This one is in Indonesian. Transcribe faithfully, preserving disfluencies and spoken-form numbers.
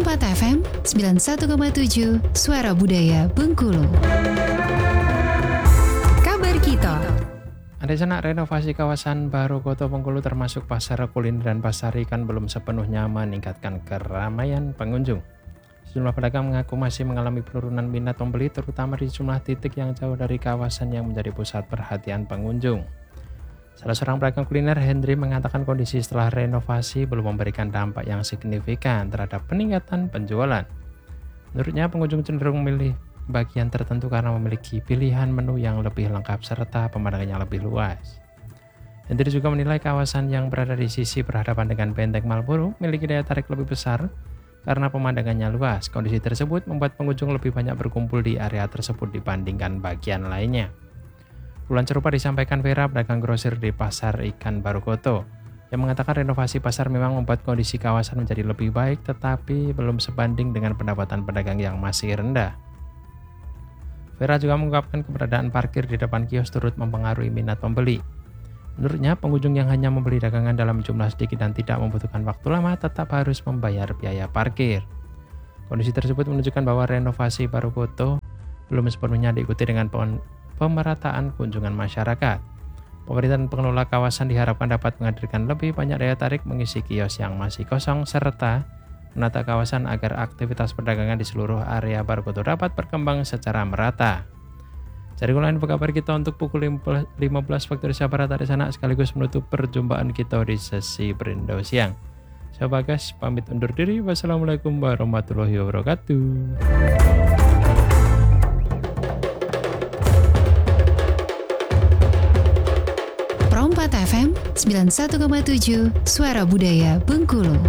Perompak F M sembilan puluh satu koma tujuh Suara Budaya Bengkulu. Kabar kita. Ada sanak renovasi kawasan baru Kota Bengkulu termasuk pasar kuliner dan pasar ikan belum sepenuhnya meningkatkan keramaian pengunjung. Sejumlah pedagang mengaku masih mengalami penurunan minat pembeli terutama di sejumlah titik yang jauh dari kawasan yang menjadi pusat perhatian pengunjung. Salah seorang pedagang kuliner, Hendri, mengatakan kondisi setelah renovasi belum memberikan dampak yang signifikan terhadap peningkatan penjualan. Menurutnya, pengunjung cenderung memilih bagian tertentu karena memiliki pilihan menu yang lebih lengkap serta pemandangan yang lebih luas. Hendri juga menilai kawasan yang berada di sisi berhadapan dengan Benteng Marlboro memiliki daya tarik lebih besar karena pemandangannya luas. Kondisi tersebut membuat pengunjung lebih banyak berkumpul di area tersebut dibandingkan bagian lainnya. Keluhan serupa disampaikan Vera, pedagang grosir di Pasar Ikan Baru Koto, yang mengatakan renovasi pasar memang membuat kondisi kawasan menjadi lebih baik tetapi belum sebanding dengan pendapatan pedagang yang masih rendah. Vera juga mengungkapkan keberadaan parkir di depan kios turut mempengaruhi minat pembeli. Menurutnya, pengunjung yang hanya membeli dagangan dalam jumlah sedikit dan tidak membutuhkan waktu lama tetap harus membayar biaya parkir. Kondisi tersebut menunjukkan bahwa renovasi Baru Koto belum sepenuhnya diikuti dengan pemerataan kunjungan masyarakat. Pemerintah dan pengelola kawasan diharapkan dapat menghadirkan lebih banyak daya tarik mengisi kios yang masih kosong serta menata kawasan agar aktivitas perdagangan di seluruh area Baru Koto dapat berkembang secara merata. Jadi ulangan kabar kita untuk pukul lima belas waktu Indonesia Barat di sana sekaligus menutup perjumpaan kita di sesi Perindo Siang. Saya Bagas pamit undur diri. Wassalamualaikum warahmatullahi wabarakatuh. Perompak F M sembilan puluh satu koma tujuh Suara Budaya Bengkulu.